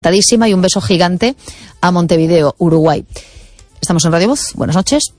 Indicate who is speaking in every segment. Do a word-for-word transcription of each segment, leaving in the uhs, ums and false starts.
Speaker 1: Y un beso gigante a Montevideo, Uruguay. Estamos en Radio Voz. Buenas noches.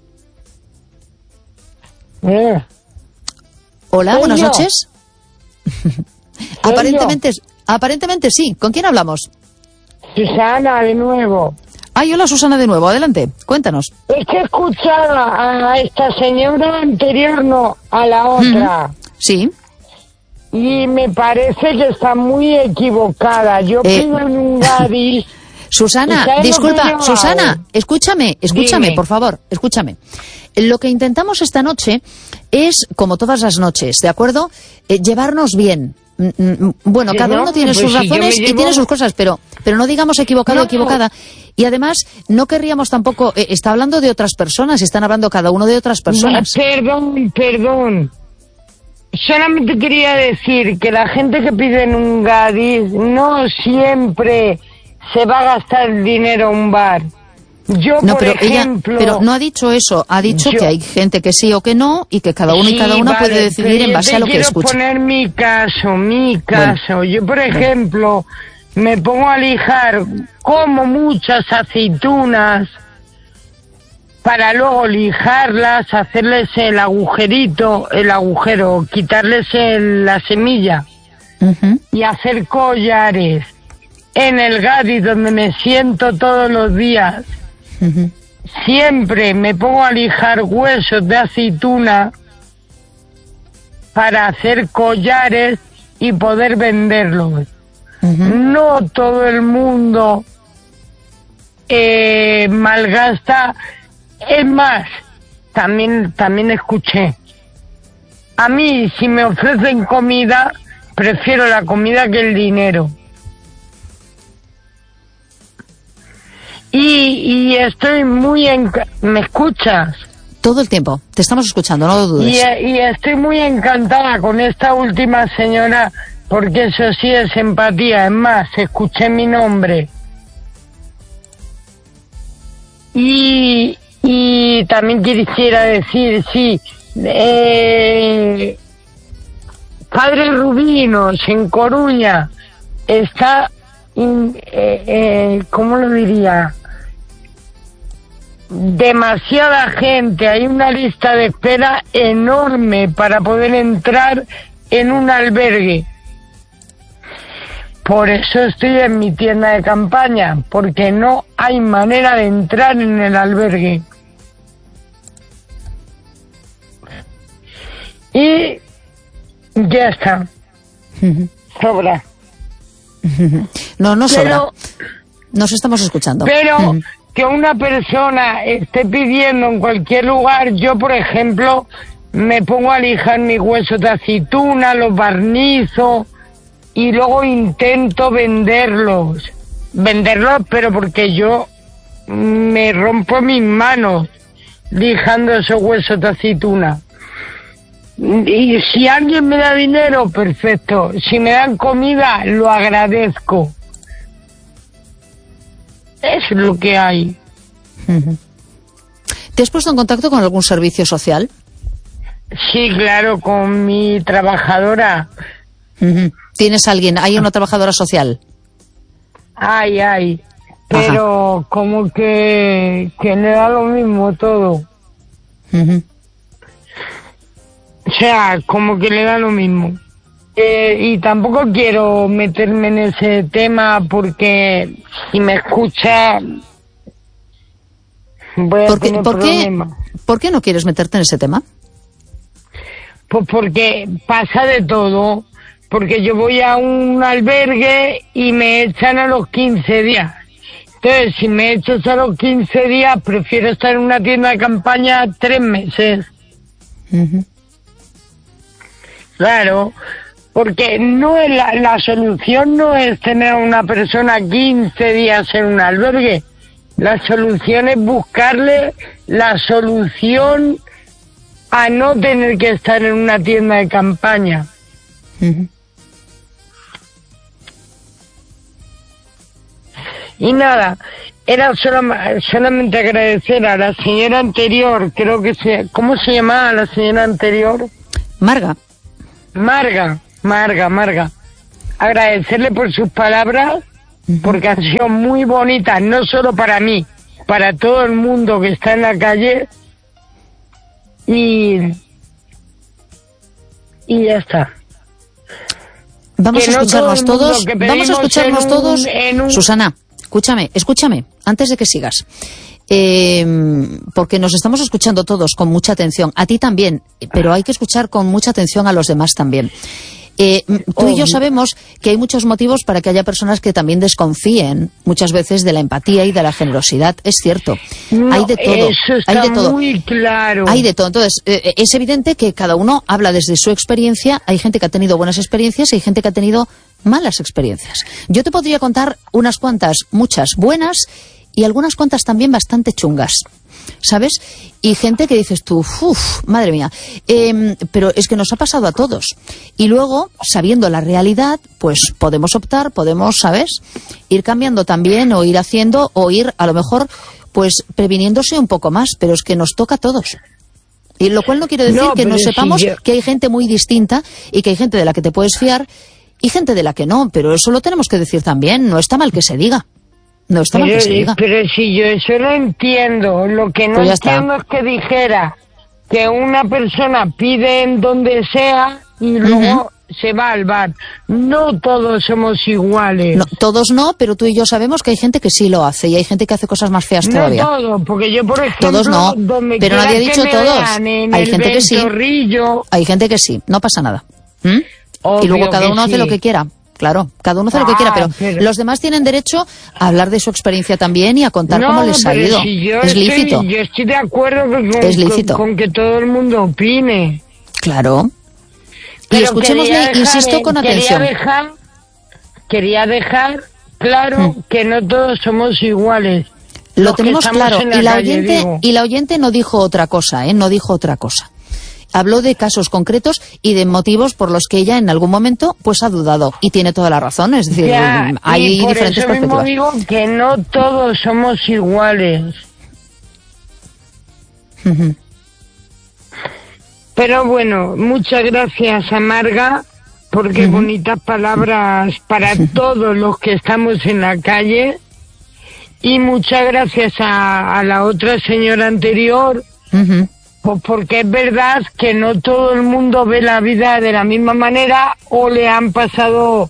Speaker 2: Eh.
Speaker 1: Hola, buenas
Speaker 2: yo?
Speaker 1: noches. aparentemente, aparentemente sí. ¿Con quién hablamos?
Speaker 2: Susana, de nuevo.
Speaker 1: Ay, hola Susana de nuevo. Adelante, cuéntanos.
Speaker 2: Es que escuchaba a esta señora anterior, no, a la otra.
Speaker 1: Mm, sí.
Speaker 2: Y me parece que está muy equivocada. Yo
Speaker 1: Eh.
Speaker 2: pido en un Gadis.
Speaker 1: Susana, disculpa, Susana, escúchame, escúchame,
Speaker 2: Dime.
Speaker 1: por favor, escúchame. Lo que intentamos esta noche es, como todas las noches, ¿de acuerdo? Eh, llevarnos bien. Mm, mm, Bueno,
Speaker 2: Sí,
Speaker 1: cada
Speaker 2: no,
Speaker 1: uno tiene
Speaker 2: pues
Speaker 1: sus
Speaker 2: si yo me
Speaker 1: razones y
Speaker 2: llevo-
Speaker 1: tiene sus cosas, pero pero no digamos equivocado o
Speaker 2: No.
Speaker 1: equivocada. Y además, no querríamos tampoco... eh, está hablando de otras personas, están hablando cada uno de otras personas.
Speaker 2: Perdón, perdón. Solamente quería decir que la gente que pide en un Gadis no siempre se va a gastar el dinero a un bar. Yo,
Speaker 1: No,
Speaker 2: por
Speaker 1: pero
Speaker 2: ejemplo...
Speaker 1: ella, pero no ha dicho eso, ha dicho
Speaker 2: yo-
Speaker 1: que hay gente que sí o que no y que cada uno y
Speaker 2: Sí,
Speaker 1: cada una
Speaker 2: vale,
Speaker 1: puede decidir
Speaker 2: pero
Speaker 1: en
Speaker 2: yo
Speaker 1: base
Speaker 2: te
Speaker 1: a lo que
Speaker 2: quiero
Speaker 1: escucha.
Speaker 2: poner mi caso, mi caso. Yo, por ejemplo, me pongo a lijar, como muchas aceitunas para luego lijarlas, hacerles el agujerito, el agujero, quitarles el- la semilla
Speaker 1: Ujú.
Speaker 2: y hacer collares en el Gadis donde me siento todos los días.
Speaker 1: Ujú.
Speaker 2: Siempre me pongo a lijar huesos de aceituna para hacer collares y poder venderlos.
Speaker 1: Ujú.
Speaker 2: No todo el mundo eh, malgasta. Es más, también, también escuché. A mí, si me ofrecen comida, prefiero la comida que el dinero. Y, y estoy muy... enca- ¿Me escuchas?
Speaker 1: Todo el tiempo, te estamos escuchando, no lo dudes.
Speaker 2: Y, y estoy muy encantada con esta última señora, porque eso sí es empatía. Es más, escuché mi nombre. Y, y también quisiera decir, sí, eh, Padre Rubinos, en Coruña, está, in- eh, eh, ¿cómo lo diría? Demasiada gente, hay una lista de espera enorme para poder entrar en un albergue. Por eso estoy en mi tienda de campaña, porque no hay manera de entrar en el albergue. Y ya está,
Speaker 1: Ujú.
Speaker 2: sobra.
Speaker 1: No, no sobra.
Speaker 2: Pero,
Speaker 1: Nos estamos escuchando.
Speaker 2: pero
Speaker 1: Ujú.
Speaker 2: que una persona esté pidiendo en cualquier lugar, yo por ejemplo me pongo a lijar mis huesos de aceituna, los barnizo y luego intento venderlos. Venderlos, pero porque yo me rompo mis manos lijando esos huesos de aceituna. Y si alguien me da dinero, perfecto. Si me dan comida, lo agradezco. Es lo que hay.
Speaker 1: Ujú. ¿Te has puesto en contacto con algún servicio social?
Speaker 2: Sí, claro, con mi trabajadora.
Speaker 1: Ujú. ¿Tienes alguien? ¿Hay una trabajadora social?
Speaker 2: Ay, ay. Pero como que, que le da lo mismo todo.
Speaker 1: Ujú.
Speaker 2: O sea, como que le da lo mismo. Eh, y tampoco quiero meterme en ese tema porque si me escucha voy a
Speaker 1: ¿Por qué,
Speaker 2: tener
Speaker 1: por, qué,
Speaker 2: problemas.
Speaker 1: ¿Por qué no quieres meterte en ese tema?
Speaker 2: Pues porque pasa de todo. Porque yo voy a un albergue y me echan a los quince días. Entonces, si me echas a los quince días, prefiero estar en una tienda de campaña tres meses.
Speaker 1: Ujú.
Speaker 2: Claro, porque no es la, la solución no es tener a una persona quince días en un albergue. La solución es buscarle la solución a no tener que estar en una tienda de campaña.
Speaker 1: Ujú.
Speaker 2: Y nada, era solam- solamente agradecer a la señora anterior, creo que se... ¿Cómo se llamaba la señora anterior?
Speaker 1: Marga.
Speaker 2: Marga, Marga, Marga. Agradecerle por sus palabras uh-huh. porque han sido muy bonitas, no solo para mí, para todo el mundo que está en la calle, y y ya está.
Speaker 1: Vamos a escucharnos todos, vamos a escucharnos todos. Un... Susana, escúchame, escúchame, antes de que sigas. Eh, porque nos estamos escuchando todos con mucha atención, a ti también, pero hay que escuchar con mucha atención a los demás también. Eh, tú y yo sabemos que hay muchos motivos para que haya personas que también desconfíen muchas veces de la empatía y de la generosidad, es cierto.
Speaker 2: No,
Speaker 1: hay de todo,
Speaker 2: eso está
Speaker 1: hay de todo.
Speaker 2: Muy claro.
Speaker 1: Hay de todo. Entonces, eh, es evidente que cada uno habla desde su experiencia. Hay gente que ha tenido buenas experiencias y hay gente que ha tenido malas experiencias. Yo te podría contar unas cuantas, muchas buenas y algunas cuantas también bastante chungas, ¿sabes? Y gente que dices tú, uff, madre mía, eh, pero es que nos ha pasado a todos. Y luego, sabiendo la realidad, pues podemos optar, podemos, ¿sabes?, ir cambiando también o ir haciendo o ir, a lo mejor, pues previniéndose un poco más, pero es que nos toca a todos. Y lo cual no quiere decir no, que no sepamos si yo... que hay gente muy distinta y que hay gente de la que te puedes fiar y gente de la que no, pero eso lo tenemos que decir también, no está mal que se diga. No está mal que se diga.
Speaker 2: Pero si yo eso lo entiendo, lo que no
Speaker 1: pues
Speaker 2: entiendo es que dijera que una persona pide en donde sea y luego uh-huh. se va al bar. No todos somos iguales.
Speaker 1: No, todos no, pero tú y yo sabemos que hay gente que sí lo hace y hay gente que hace cosas más feas
Speaker 2: no
Speaker 1: todavía.
Speaker 2: No todos, porque yo por ejemplo...
Speaker 1: Todos no, pero nadie ha dicho todos. Hay gente que sí. Hay gente que sí, no pasa nada. ¿Mm? Y luego cada uno sí. hace lo que quiera. Claro, cada uno hace ah, lo que quiera, pero, pero los demás tienen derecho a hablar de su experiencia también y a contar
Speaker 2: no,
Speaker 1: cómo les ha ido.
Speaker 2: Si
Speaker 1: es
Speaker 2: estoy,
Speaker 1: lícito.
Speaker 2: Yo estoy de acuerdo con,
Speaker 1: es lícito.
Speaker 2: Con, con que todo el mundo opine.
Speaker 1: Claro.
Speaker 2: Pero
Speaker 1: y escuchémosle,
Speaker 2: dejar,
Speaker 1: insisto, con
Speaker 2: quería
Speaker 1: atención.
Speaker 2: Dejar, quería dejar claro hmm. que no todos somos iguales.
Speaker 1: Lo tenemos claro. La y, la calle, oyente, digo. y la oyente no dijo otra cosa, ¿eh? No dijo otra cosa. Habló de casos concretos y de motivos por los que ella en algún momento pues ha dudado y tiene toda la razón, es decir,
Speaker 2: ya,
Speaker 1: hay
Speaker 2: y por
Speaker 1: diferentes
Speaker 2: eso
Speaker 1: perspectivas.
Speaker 2: Mismo digo que no todos somos iguales.
Speaker 1: Uh-huh.
Speaker 2: Pero bueno, muchas gracias a Marga, porque uh-huh. bonitas palabras para uh-huh. todos los que estamos en la calle, y muchas gracias a, a la otra señora anterior.
Speaker 1: Uh-huh.
Speaker 2: Pues porque es verdad que no todo el mundo ve la vida de la misma manera o le han pasado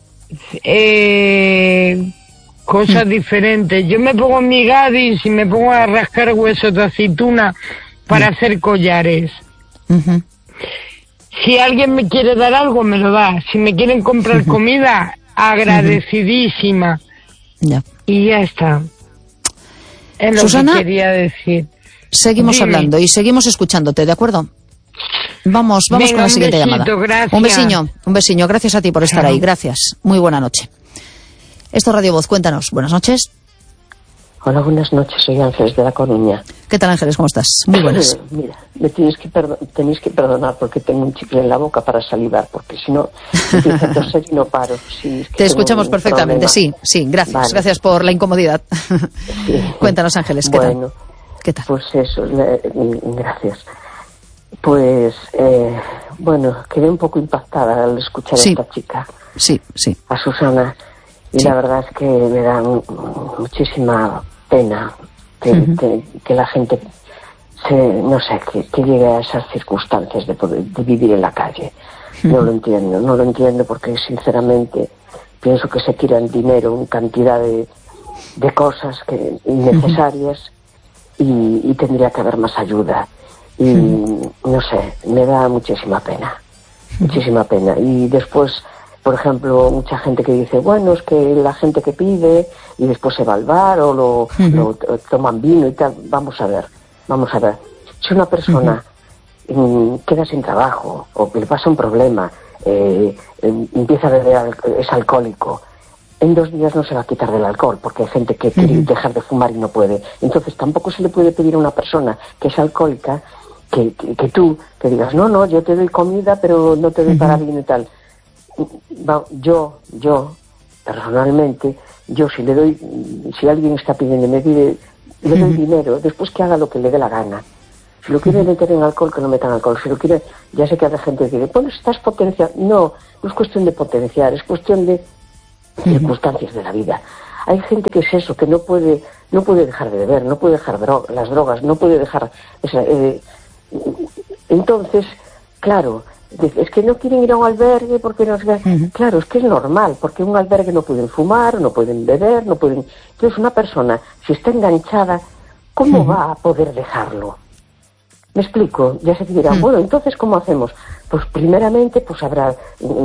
Speaker 2: eh, cosas mm. diferentes. Yo me pongo en mi gadis y me pongo a rascar huesos de aceituna para mm. hacer collares.
Speaker 1: Uh-huh.
Speaker 2: Si alguien me quiere dar algo, me lo da. Si me quieren comprar uh-huh. comida, agradecidísima.
Speaker 1: Uh-huh. Yeah.
Speaker 2: Y ya está. Es lo
Speaker 1: Susana,
Speaker 2: que quería decir.
Speaker 1: Seguimos Dime. hablando y seguimos escuchándote, ¿de acuerdo? Vamos, vamos
Speaker 2: Venga,
Speaker 1: con la siguiente
Speaker 2: besito,
Speaker 1: llamada.
Speaker 2: Gracias.
Speaker 1: Un besiño, un besiño. Gracias a ti por estar Chao. ahí. Gracias. Muy buena noche. Esto es Radio Voz. Cuéntanos. Buenas noches.
Speaker 3: Hola, buenas noches. Soy Ángeles de La Coruña.
Speaker 1: ¿Qué tal, Ángeles? ¿Cómo estás? Muy buenas.
Speaker 3: Mira, me tienes que, perdo- tenéis que perdonar porque tengo un chicle en la boca para salivar, porque si no, empiezo a toser y no paro. Sí, es que
Speaker 1: Te escuchamos perfectamente.
Speaker 3: Problema.
Speaker 1: Sí, sí. Gracias.
Speaker 3: Vale.
Speaker 1: Gracias por la incomodidad.
Speaker 3: Sí.
Speaker 1: Cuéntanos, Ángeles. ¿Qué
Speaker 3: bueno,
Speaker 1: tal? ¿Qué tal?
Speaker 3: Pues eso, le, gracias. Pues, eh, bueno, quedé un poco impactada al escuchar
Speaker 1: sí.
Speaker 3: a esta chica.
Speaker 1: Sí, sí.
Speaker 3: A Susana. Y
Speaker 1: sí.
Speaker 3: la verdad es que me da muchísima pena que, uh-huh. que, que la gente se, no sé, que, que llegue a esas circunstancias de, poder, de vivir en la calle. Uh-huh. No lo entiendo, no lo entiendo porque sinceramente pienso que se tiran dinero en cantidad de, de cosas que innecesarias. Uh-huh. Y, y tendría que haber más ayuda y mm. no sé, me da muchísima pena muchísima pena y después, por ejemplo, mucha gente que dice, bueno, es que la gente que pide y después se va al bar o lo, mm-hmm. lo toman vino y tal. Vamos a ver, vamos a ver si una persona mm-hmm. queda sin trabajo o le pasa un problema, eh, eh, empieza a beber, al- es alcohólico, en dos días no se va a quitar del alcohol, porque hay gente que quiere uh-huh. dejar de fumar y no puede. Entonces tampoco se le puede pedir a una persona que es alcohólica que, que, que tú, que digas, no, no, yo te doy comida, pero no te doy uh-huh. para vino y tal. Yo, yo, personalmente, yo si le doy, si alguien está pidiendo, me pide, le doy uh-huh. dinero, después que haga lo que le dé la gana. Si lo quiere meter en alcohol, que no metan alcohol. Si lo quiere, ya sé que hay gente que dice, bueno, estás potenciando. No, no es cuestión de potenciar, es cuestión de circunstancias de la vida. Hay gente que es eso, que no puede no puede dejar de beber, no puede dejar dro- las drogas, no puede dejar... Esa, eh, entonces, claro, es que no quieren ir a un albergue porque no... Uh-huh. Claro, es que es normal, porque en un albergue no pueden fumar, no pueden beber, no pueden... Entonces una persona, si está enganchada, ¿cómo uh-huh. va a poder dejarlo? ¿Me explico? Ya se dirán, uh-huh. bueno, entonces, ¿cómo hacemos? Pues primeramente, pues habrá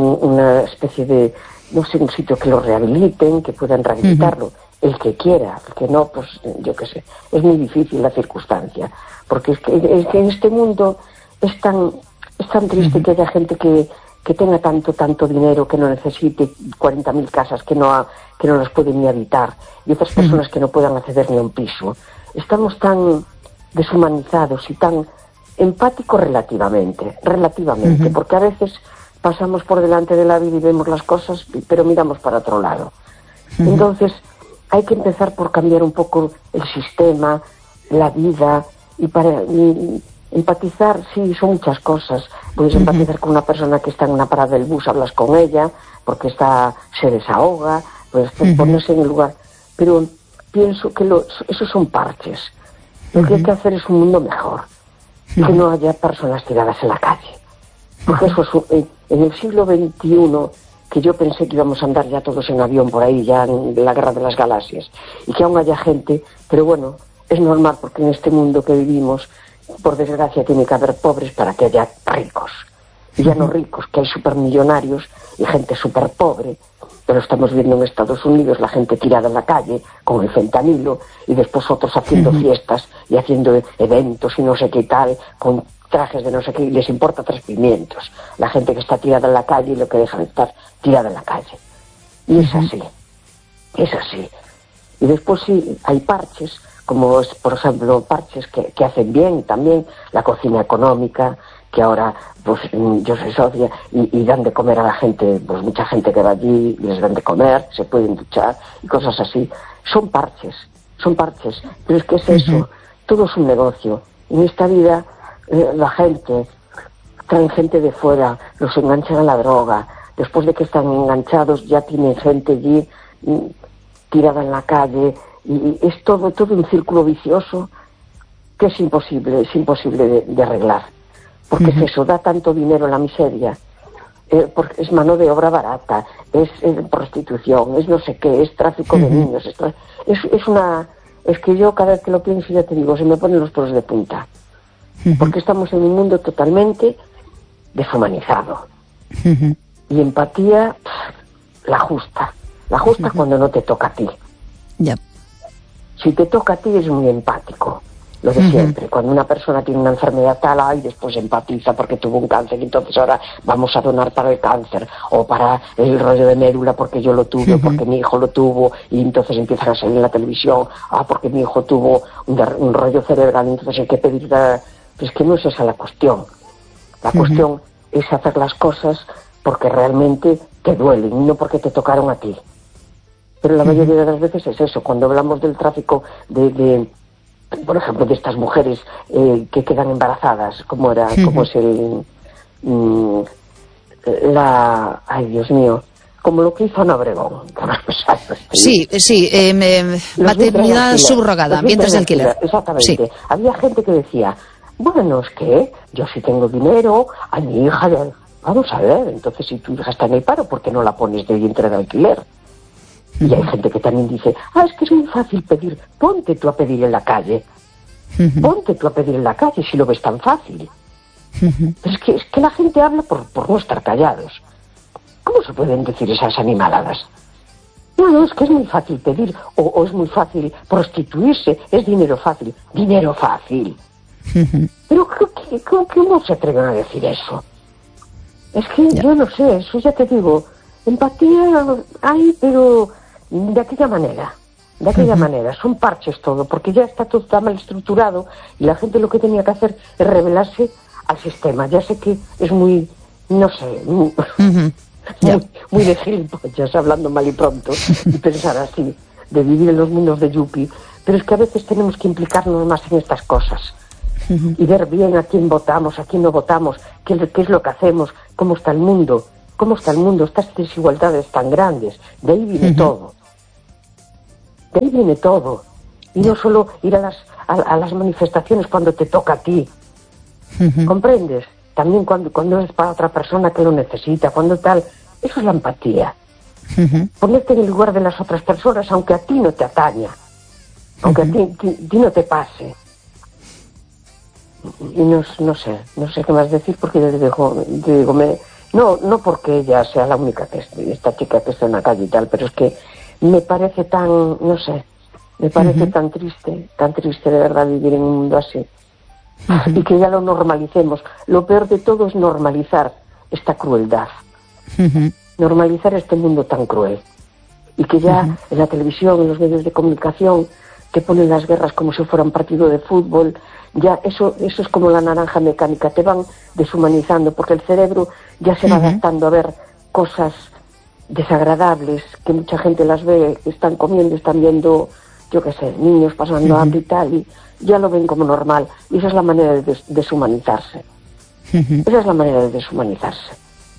Speaker 3: una especie de... no sé, un sitio que lo rehabiliten, que puedan rehabilitarlo, uh-huh. el que quiera, el que no, pues yo qué sé, es muy difícil la circunstancia, porque es que, es que en este mundo es tan, es tan triste uh-huh. que haya gente que, que tenga tanto, tanto dinero, que no necesite cuarenta mil casas, que no, ha, que no las pueden ni habitar, y otras personas uh-huh. que no puedan acceder ni a un piso. Estamos tan deshumanizados y tan empáticos relativamente, relativamente, uh-huh. porque a veces pasamos por delante de la vida y vemos las cosas, pero miramos para otro lado. Uh-huh. Entonces, hay que empezar por cambiar un poco el sistema, la vida, y para y, empatizar, sí, son muchas cosas. Puedes uh-huh. empatizar con una persona que está en una parada del bus, hablas con ella, porque está se desahoga, puedes uh-huh. ponerse en el lugar. Pero pienso que lo, esos son parches. Lo uh-huh. que hay que hacer es un mundo mejor, uh-huh. que no haya personas tiradas en la calle. Porque eso es, en el siglo veintiuno, que yo pensé que íbamos a andar ya todos en avión por ahí, ya en la guerra de las galaxias, y que aún haya gente, pero bueno, es normal porque en este mundo que vivimos, por desgracia, tiene que haber pobres para que haya ricos. Y ya no ricos, que hay supermillonarios y gente súper pobre, pero estamos viendo en Estados Unidos la gente tirada en la calle con el fentanilo, y después otros haciendo fiestas y haciendo eventos y no sé qué tal, con trajes de no sé qué, y les importa tres pimientos la gente que está tirada en la calle y lo que dejan de estar tirada en la calle. Y es así, es así. Y después sí, hay parches, como es, por ejemplo, parches que, que hacen bien también, la cocina económica, que ahora pues yo soy socia, y, y dan de comer a la gente, pues mucha gente que va allí, y les dan de comer, se pueden duchar, y cosas así. Son parches, son parches, pero es que es eso, uh-huh. todo es un negocio. En esta vida eh, la gente, traen gente de fuera, los enganchan a la droga, después de que están enganchados ya tienen gente allí mm, tirada en la calle, y es todo, todo un círculo vicioso que es imposible, es imposible de, de arreglar, porque uh-huh. es eso, da tanto dinero a la miseria, eh, porque es mano de obra barata, es eh, prostitución, es no sé qué, es tráfico uh-huh. de niños, es, tra- es, es una, es que yo cada vez que lo pienso ya te digo, se me ponen los pelos de punta, uh-huh. porque estamos en un mundo totalmente deshumanizado, uh-huh. y empatía, pff, la justa, la justa uh-huh. cuando no te toca a ti.
Speaker 1: Ya. Yeah.
Speaker 3: Si te toca a ti es muy empático, lo de uh-huh. siempre. Cuando una persona tiene una enfermedad tal, ay, después empatiza porque tuvo un cáncer, y entonces ahora vamos a donar para el cáncer, o para el rollo de médula porque yo lo tuve, uh-huh. porque mi hijo lo tuvo, y entonces empiezan a salir en la televisión, ah, porque mi hijo tuvo un, un rollo cerebral, entonces hay que pedir... La... Pues que no es esa la cuestión. La uh-huh. cuestión es hacer las cosas porque realmente te duelen, no porque te tocaron a ti. Pero la mayoría de las veces es eso. Cuando hablamos del tráfico de, de por ejemplo, de estas mujeres eh, que quedan embarazadas, como era, uh-huh. como es el mm, la, ay Dios mío, como lo que hizo Ana Obregón.
Speaker 1: Sí, sí, eh, me, maternidad subrogada, vientres de alquiler.
Speaker 3: Exactamente.
Speaker 1: Sí.
Speaker 3: Había gente que decía, bueno, es que yo sí tengo dinero, a mi hija, le... vamos a ver, entonces si tu hija está en el paro, ¿por qué no la pones de vientre de alquiler? Y hay gente que también dice, ah, es que es muy fácil pedir, ponte tú a pedir en la calle, uh-huh. ponte tú a pedir en la calle si lo ves tan fácil. Uh-huh. Pero es que, es que la gente habla por, por no estar callados. ¿Cómo se pueden decir esas animaladas? No, no, es que es muy fácil pedir, o, o es muy fácil prostituirse, es dinero fácil, dinero fácil. Uh-huh. Pero ¿cómo, cómo se atreven a decir eso? Es que yeah. yo no sé, eso ya te digo, empatía hay, pero... de aquella manera, de aquella uh-huh. manera, son parches todo, porque ya está todo tan mal estructurado y la gente lo que tenía que hacer es rebelarse al sistema. Ya sé que es muy, no sé, muy, uh-huh. yeah. muy, muy de gilipollas, hablando mal y pronto, y pensar así, de vivir en los mundos de Yuppie, pero es que a veces tenemos que implicarnos más en estas cosas uh-huh. y ver bien a quién votamos, a quién no votamos, qué, qué es lo que hacemos, cómo está el mundo. cómo está el mundo, estas desigualdades tan grandes. De ahí viene uh-huh. todo. De ahí viene todo. Y no solo ir a las, a, a las manifestaciones cuando te toca a ti. Uh-huh. ¿Comprendes? También cuando, cuando es para otra persona que lo necesita, cuando tal. Eso es la empatía. Uh-huh. Ponerte en el lugar de las otras personas, aunque a ti no te ataña. Aunque uh-huh. a ti, ti, ti no te pase. Y no, no sé, no sé qué más decir porque yo digo, digo me, no, no porque ella sea la única que es, esta chica que está en la calle y tal, pero es que me parece tan, no sé, me parece uh-huh. tan triste, tan triste de verdad vivir en un mundo así. Uh-huh. Y que ya lo normalicemos. Lo peor de todo es normalizar esta crueldad. Uh-huh. Normalizar este mundo tan cruel. Y que ya uh-huh. en la televisión, en los medios de comunicación, te ponen las guerras como si fuera un partido de fútbol. Ya eso eso es como la naranja mecánica, te van deshumanizando porque el cerebro ya se va uh-huh. adaptando a ver cosas desagradables que mucha gente las ve, están comiendo, están viendo, yo qué sé, niños pasando uh-huh. hambre y tal, y ya lo ven como normal. Y esa es la manera de des- deshumanizarse. Uh-huh. Esa es la manera de deshumanizarse.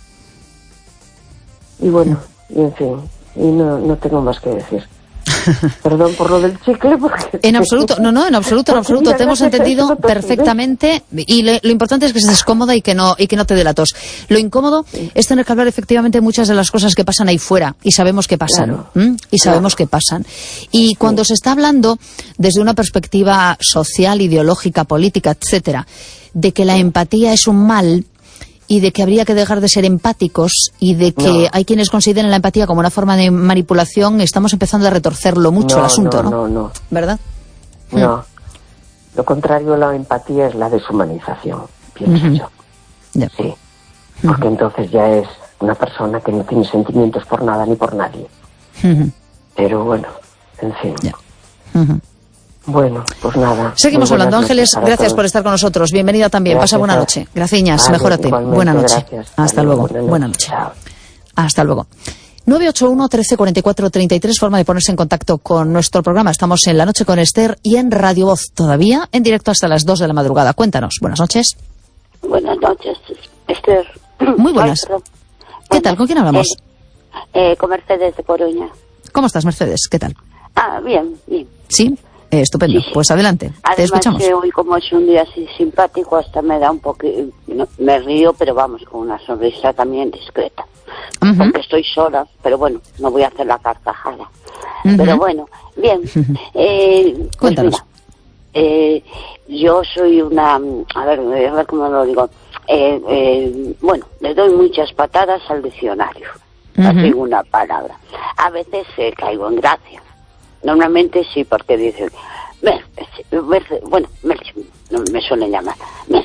Speaker 3: Y bueno, y en fin, y no, no tengo más que decir. Perdón por lo del chicle porque...
Speaker 1: En absoluto, no, no, en absoluto, en absoluto, te hemos entendido perfectamente y le, lo importante es que estés cómoda y que no y que no te dé la tos. Lo incómodo sí. es tener que hablar efectivamente de muchas de las cosas que pasan ahí fuera y sabemos que pasan, claro. y sabemos claro. que pasan. Y cuando sí. se está hablando desde una perspectiva social, ideológica, política, etcétera, de que la empatía es un mal y de que habría que dejar de ser empáticos y de que no. hay quienes consideren la empatía como una forma de manipulación, estamos empezando a retorcerlo mucho
Speaker 3: no,
Speaker 1: el asunto, ¿no?
Speaker 3: No, no, no.
Speaker 1: ¿Verdad?
Speaker 3: No. Mm. Lo contrario a la empatía es la deshumanización, pienso uh-huh. yo. Yeah. Sí. Uh-huh. Porque entonces ya es una persona que no tiene sentimientos por nada ni por nadie. Uh-huh. Pero bueno, en fin. Yeah. Uh-huh. Bueno, pues nada.
Speaker 1: Seguimos hablando. Ángeles, gracias todos. por estar con nosotros. Bienvenida también. Gracias, Pasa buena noche. Graciñas, vale, mejórate. Buena noche. Gracias. Hasta luego. Buena noche. Buena noche. Chao. Hasta luego. nueve ocho uno, trece, cuarenta y cuatro, treinta y tres, forma de ponerse en contacto con nuestro programa. Estamos en La Noche con Esther y en Radio Voz, todavía en directo hasta las dos de la madrugada. Cuéntanos. Buenas noches.
Speaker 4: Buenas noches, Esther.
Speaker 1: Muy buenas. Ay, ¿Qué bueno, tal? ¿Con quién hablamos?
Speaker 4: Eh, eh, con Mercedes de Coruña.
Speaker 1: ¿Cómo estás, Mercedes? ¿Qué tal?
Speaker 4: Ah, bien, bien.
Speaker 1: ¿Sí? Eh, estupendo, sí, sí. Pues adelante, Además, te escuchamos.
Speaker 4: Que hoy como es un día así simpático, hasta me da un poquito, no, me río, pero vamos, con una sonrisa también discreta, uh-huh. porque estoy sola, pero bueno, no voy a hacer la carcajada. Uh-huh. Pero bueno, bien, uh-huh. eh,
Speaker 1: Cuéntanos.
Speaker 4: Pues mira, eh, yo soy una, a ver, a ver cómo lo digo, eh, eh, bueno, le doy muchas patadas al diccionario, uh-huh. así una palabra. A veces eh, caigo en gracia. Normalmente sí, porque dicen, Merce, Merce, bueno, Merce, no me suelen llamar, Merce.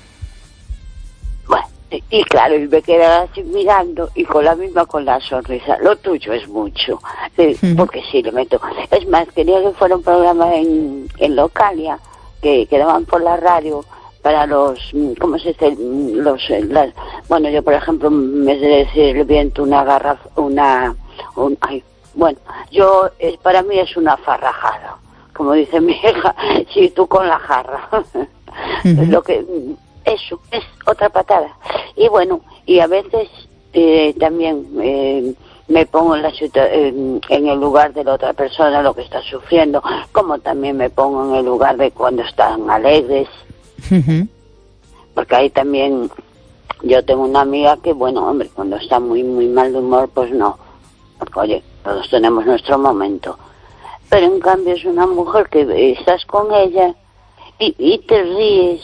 Speaker 4: Bueno, y, y claro, y me quedan así mirando y con la misma, con la sonrisa. Lo tuyo es mucho, eh, mm. porque sí, le meto. Es más, quería que fuera un programa en, en Localia, que, que daban por la radio para los, ¿cómo se dice? Los, las, bueno, yo por ejemplo, me le viento una garrafa, una, un, ay, bueno, yo, eh, para mí es una farrajada, como dice mi hija, sí, tú con la jarra. Uh-huh. Lo que, eso, es otra patada. Y bueno, y a veces eh, también eh, me pongo en, la situa- en, en el lugar de la otra persona, lo que está sufriendo, como también me pongo en el lugar de cuando están alegres. Uh-huh. Porque ahí también, yo tengo una amiga que, bueno, hombre, cuando está muy, muy mal de humor, pues no. Porque, oye, todos tenemos nuestro momento. Pero en cambio es una mujer que estás con ella y, y te ríes,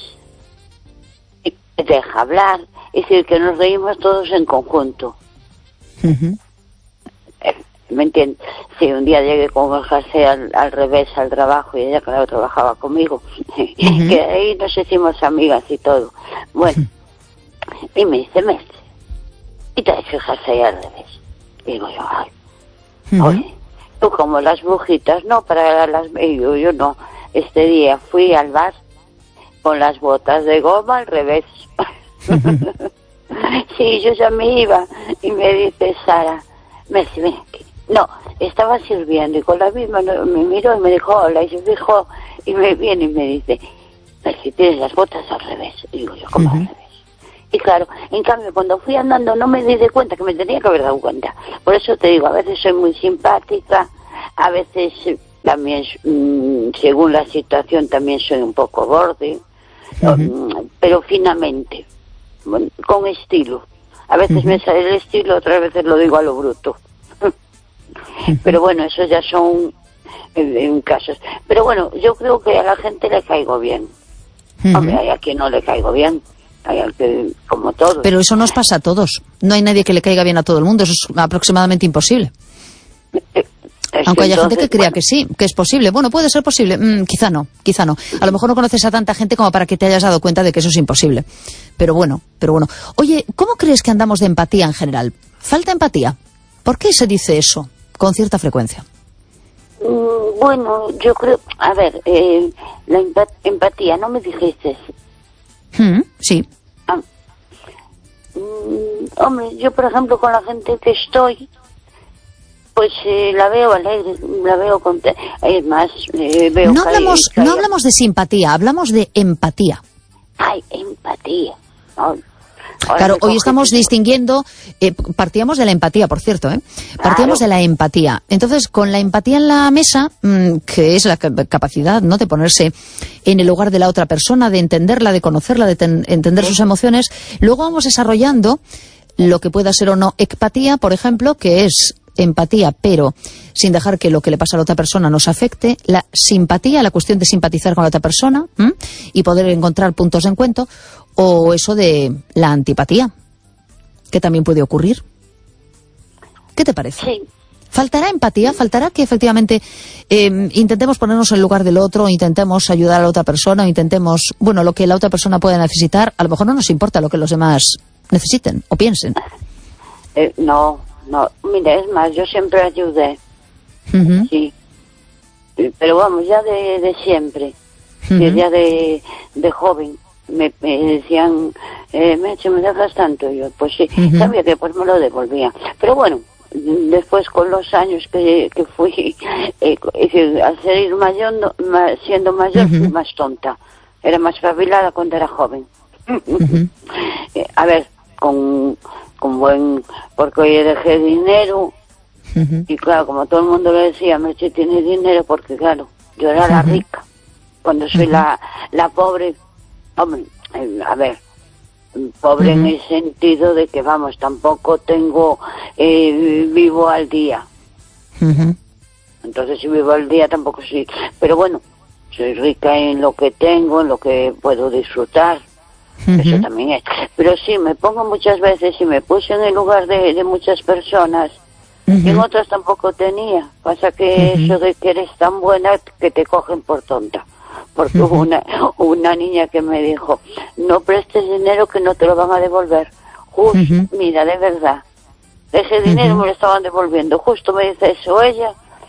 Speaker 4: y te deja hablar, es decir, que nos reímos todos en conjunto. Uh-huh. ¿Me entiendes? Sí, un día llegué con el jersey al, al revés al trabajo y ella, claro, trabajaba conmigo. Uh-huh. Que ahí nos hicimos amigas y todo. Bueno, uh-huh. y me dice, Mestre, y te el jersey al revés. Y digo yo, ay, uh-huh. oye, tú como las brujitas, no, para las... Y yo, yo no. Este día fui al bar con las botas de goma al revés. Uh-huh. Sí, yo ya me iba. Y me dice Sara, me dice, ven aquí. No, estaba sirviendo y con la misma me miró y me dijo, hola, y se dijo, y me viene y me dice, pero si tienes las botas al revés. Y digo yo, ¿cómo uh-huh. al revés? Y claro, en cambio, cuando fui andando no me di de cuenta que me tenía que haber dado cuenta. Por eso te digo, a veces soy muy simpática, a veces también, mmm, según la situación, también soy un poco borde, uh-huh. pero finamente, bueno, con estilo. A veces uh-huh. me sale el estilo, otras veces lo digo a lo bruto. Uh-huh. Pero bueno, eso ya son en, en casos. Pero bueno, yo creo que a la gente le caigo bien. Uh-huh. Hombre, hay a quien no le caigo bien. Hay al que, como todos.
Speaker 1: Pero eso nos pasa a todos. No hay nadie que le caiga bien a todo el mundo. Eso es aproximadamente imposible.
Speaker 4: Eh,
Speaker 1: Aunque haya
Speaker 4: entonces,
Speaker 1: gente que crea
Speaker 4: bueno.
Speaker 1: que sí, que es posible. Bueno, puede ser posible. Mm, quizá no, quizá no. A lo mejor no conoces a tanta gente como para que te hayas dado cuenta de que eso es imposible. Pero bueno, pero bueno. Oye, ¿cómo crees que andamos de empatía en general? ¿Falta empatía? ¿Por qué se dice eso con cierta frecuencia?
Speaker 4: Mm, bueno, yo creo... A ver, eh, la empat- empatía, ¿no me dijiste?
Speaker 1: Mm, sí.
Speaker 4: Ah, mm, hombre, yo por ejemplo con la gente que estoy... Pues eh, la veo alegre, la veo contenta. Es más, eh, veo
Speaker 1: no
Speaker 4: que
Speaker 1: hablamos,
Speaker 4: hay, que
Speaker 1: no
Speaker 4: hay...
Speaker 1: hablamos de simpatía, hablamos de empatía.
Speaker 4: Ay, empatía. Ay,
Speaker 1: claro, hoy estamos distinguiendo, eh, partíamos de la empatía, por cierto, ¿eh? Partíamos
Speaker 4: claro.
Speaker 1: de la empatía. Entonces, con la empatía en la mesa, mmm, que es la capacidad, ¿no?, de ponerse en el lugar de la otra persona, de entenderla, de conocerla, de ten- entender ¿Sí? sus emociones, luego vamos desarrollando lo que pueda ser o no empatía, por ejemplo, que es empatía, pero sin dejar que lo que le pasa a la otra persona nos afecte, la simpatía, la cuestión de simpatizar con la otra persona, ¿m? Y poder encontrar puntos de encuentro, o eso de la antipatía, que también puede ocurrir. ¿Qué te parece?
Speaker 4: Sí.
Speaker 1: ¿Faltará empatía? ¿Faltará que efectivamente eh, intentemos ponernos en el lugar del otro, intentemos ayudar a la otra persona, o intentemos, bueno, lo que la otra persona pueda necesitar? A lo mejor no nos importa lo que los demás necesiten o piensen.
Speaker 4: Eh, no, no, mira, es más, yo siempre ayudé,
Speaker 1: Uh-huh.
Speaker 4: sí, pero vamos, ya de, de siempre,
Speaker 1: Uh-huh.
Speaker 4: ya de, de joven, me, me decían, eh, Meche, ¿me dejas tanto? Y yo, pues sí,
Speaker 1: Uh-huh.
Speaker 4: sabía que pues me lo devolvían, pero bueno, después con los años que, que fui, eh, al ser mayor, no, ma, siendo mayor,
Speaker 1: Uh-huh.
Speaker 4: fui más tonta, era más espabilada cuando era joven.
Speaker 1: Uh-huh.
Speaker 4: eh, a ver, con... con buen, porque hoy dejé dinero, uh-huh. y claro, como todo el mundo le decía, Merche tiene dinero, porque claro, yo era uh-huh. la rica, cuando soy uh-huh. la, la pobre, hombre, eh, a ver, pobre uh-huh. en el sentido de que, vamos, tampoco tengo, eh, vivo al día, uh-huh. entonces si vivo al día tampoco soy, pero bueno, soy rica en lo que tengo, en lo que puedo disfrutar. Uh-huh. Eso también es. Pero sí, me pongo muchas veces y me puse en el lugar de, de muchas personas. Uh-huh. Y en otras tampoco tenía. Pasa que uh-huh. eso de que eres tan buena que te cogen por tonta. Porque uh-huh. hubo una, una niña que me dijo, no prestes dinero que no te lo van a devolver. Justo, uh-huh. mira, de verdad. Ese dinero uh-huh. me lo estaban devolviendo. Justo me dice eso ella.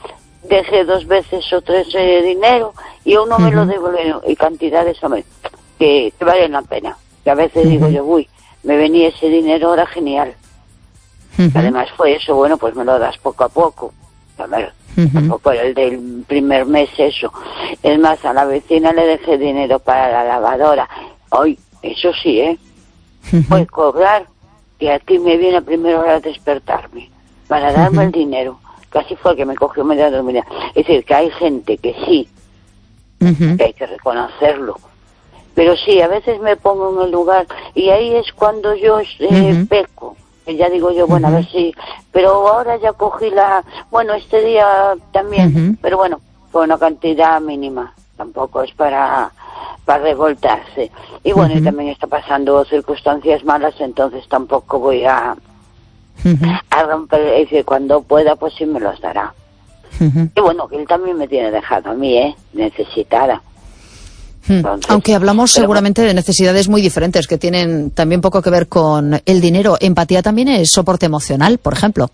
Speaker 4: Dejé dos veces o tres eh, dinero y uno uh-huh. me lo devolvió. Y cantidades, hombre, que, que valen la pena. Que a veces uh-huh. digo yo, uy, me venía ese dinero, ahora genial. Uh-huh. Además fue eso, bueno, pues me lo das poco a poco. A ver, uh-huh. tampoco era el del primer mes eso. Es más, a la vecina le dejé dinero para la lavadora. Hoy, eso sí, ¿eh? Uh-huh. Voy a cobrar, que aquí me viene a primera hora a despertarme, para darme uh-huh. el dinero. Casi fue el que me cogió media dormida. Es decir, que hay gente que sí, uh-huh. que hay que reconocerlo. Pero sí, a veces me pongo en el lugar y ahí es cuando yo eh, uh-huh. peco. Y ya digo yo, bueno, uh-huh. a ver si... Pero ahora ya cogí la... Bueno, este día también, uh-huh. pero bueno, fue una cantidad mínima. Tampoco es para, para revoltarse. Y bueno, uh-huh. y también está pasando circunstancias malas, entonces tampoco voy a, uh-huh. a romper... Es decir, cuando pueda, pues sí me los dará. Uh-huh. Y bueno, que él también me tiene dejado a mí, ¿eh? Necesitada. Entonces,
Speaker 1: aunque hablamos seguramente de necesidades muy diferentes que tienen también poco que ver con el dinero. Empatía también es soporte emocional, por ejemplo.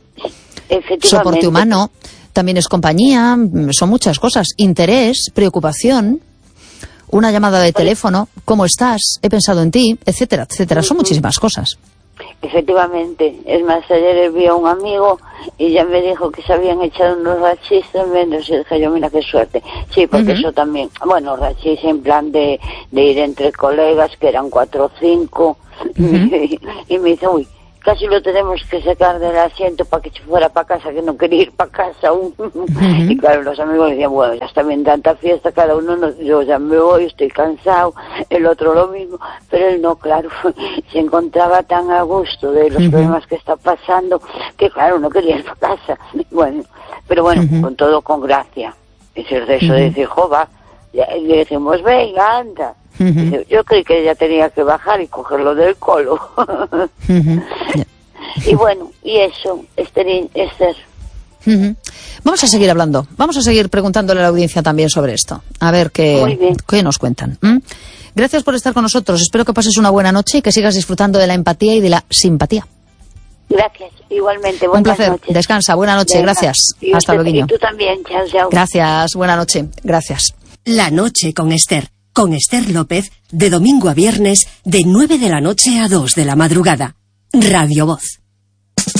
Speaker 1: Soporte humano, también es compañía, son muchas cosas. Interés, preocupación, una llamada de teléfono, ¿cómo estás? He pensado en ti, etcétera, etcétera. Son muchísimas cosas.
Speaker 4: Efectivamente, es más, ayer vi a un amigo y ya me dijo que se habían echado unos rachis tremendos y dije yo, mira qué suerte. Sí, porque uh-huh. eso también, bueno, rachis en plan de, de ir entre colegas, que eran cuatro o cinco, uh-huh. y, y me dice, uy, casi lo tenemos que sacar del asiento para que se fuera para casa, que no quería ir para casa aún. Uh-huh. Y claro, los amigos decían, bueno, ya está bien tanta fiesta, cada uno, no, yo ya me voy, estoy cansado, el otro lo mismo, pero él no, claro, se encontraba tan a gusto de los uh-huh. problemas que está pasando, que claro, no quería ir para casa. Bueno, pero bueno, uh-huh. con todo con gracia. Es el de eso uh-huh. de decir, jova, y le decimos, venga, anda. Uh-huh. Yo creí que ella tenía que bajar y cogerlo del colo. Uh-huh. Y bueno, y eso, Esther. Esther.
Speaker 1: Uh-huh. Vamos a seguir hablando, vamos a seguir preguntándole a la audiencia también sobre esto, a ver qué, qué nos cuentan. ¿Mm? Gracias por estar con nosotros, espero que pases una buena noche y que sigas disfrutando de la empatía y de la simpatía.
Speaker 4: Gracias, igualmente. Buenas
Speaker 1: Un placer,
Speaker 4: noches.
Speaker 1: Descansa, buena noche, Venga. Gracias.
Speaker 4: Y
Speaker 1: Hasta luego.
Speaker 4: Y tú también, chao, chao.
Speaker 1: Gracias, buena noche, gracias.
Speaker 5: La noche con Esther. Con Esther López, de domingo a viernes, de nueve de la noche a dos de la madrugada. Radio Voz.